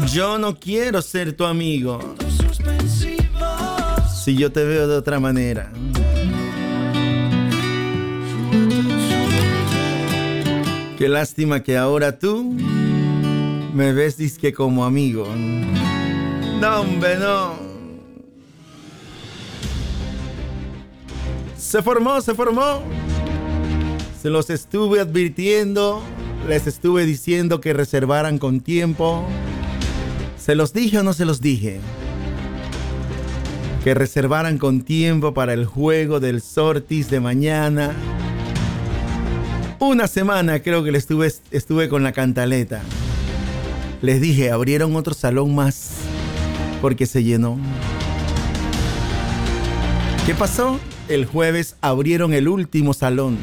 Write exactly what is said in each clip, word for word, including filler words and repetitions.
Yo no quiero ser tu amigo si yo te veo de otra manera. Qué lástima que ahora tú me ves disque como amigo. No, hombre, no. Se formó, se formó. Se los estuve advirtiendo. Les estuve diciendo que reservaran con tiempo. ¿Se los dije o no se los dije? Que reservaran con tiempo para el juego del Sortis de mañana. Una semana creo que le estuve, estuve con la cantaleta. Les dije, abrieron otro salón más porque se llenó. ¿Qué pasó? El jueves abrieron el último salón.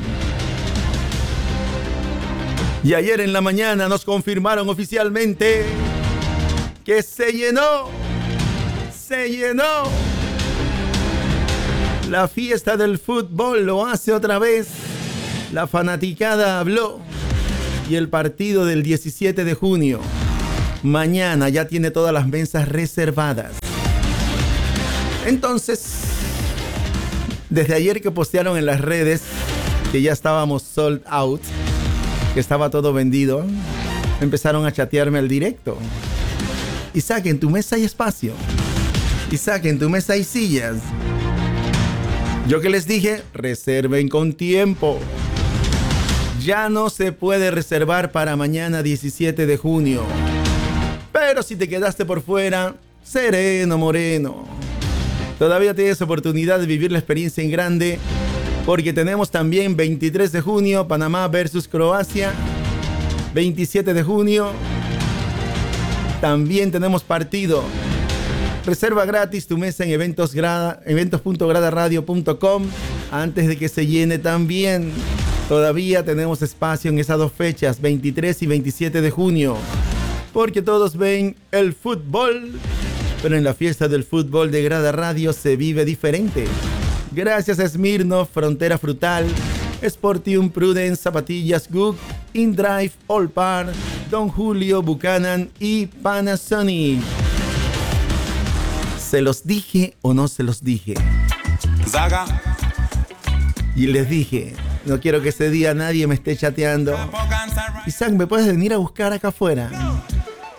Y ayer en la mañana nos confirmaron oficialmente que se llenó. Se llenó. La fiesta del fútbol lo hace otra vez. La fanaticada habló. Y el partido del diecisiete de junio. Mañana ya tiene todas las mesas reservadas. Entonces, desde ayer que postearon en las redes que ya estábamos sold out, que estaba todo vendido, empezaron a chatearme al directo. Isaac, en tu mesa hay espacio. Isaac, en tu mesa hay sillas. Yo que les dije, reserven con tiempo. Ya no se puede reservar para mañana diecisiete de junio. Pero si te quedaste por fuera, sereno, moreno. Todavía tienes oportunidad de vivir la experiencia en grande, porque tenemos también veintitrés de junio, Panamá versus Croacia. veintisiete de junio, también tenemos partido. Reserva gratis tu mesa en eventos grada, eventos punto grada radio punto com antes de que se llene también. Todavía tenemos espacio en esas dos fechas, veintitrés y veintisiete de junio, porque todos ven el fútbol, pero en la fiesta del fútbol de Grada Radio se vive diferente. Gracias a Smirnoff, Frontera Frutal, Sportium Prudence, Zapatillas Gook, InDrive, Allpar, Don Julio, Buchanan y Panasonic. ¿Se los dije o no se los dije? Zaga. Y les dije, no quiero que ese día nadie me esté chateando. Isaac, ¿me puedes venir a buscar acá afuera?